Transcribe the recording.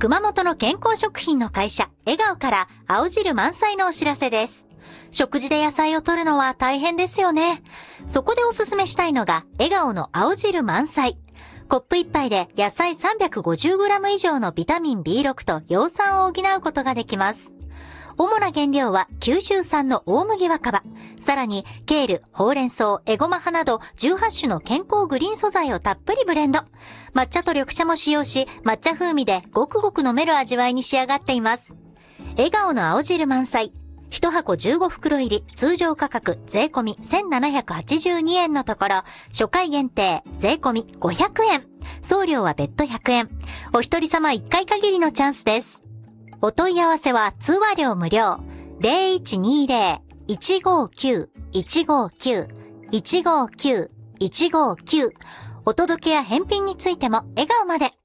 熊本の健康食品の会社、笑顔から青汁満載のお知らせです。食事で野菜を摂るのは大変ですよね。そこでおすすめしたいのが、笑顔の青汁満載。コップ1杯で野菜 350g 以上のビタミン B6 と葉酸を補うことができます。主な原料は九州産の大麦若葉、さらにケール、ほうれん草、エゴマ葉など18種の健康グリーン素材をたっぷりブレンド。抹茶と緑茶も使用し、抹茶風味でごくごく飲める味わいに仕上がっています。笑顔の青汁満載。1箱15袋入り、通常価格税込み1782円のところ、初回限定税込み500円。送料は別途100円。お一人様1回限りのチャンスです。お問い合わせは通話料無料。0120-159-159-159-159。お届けや返品についても笑顔まで。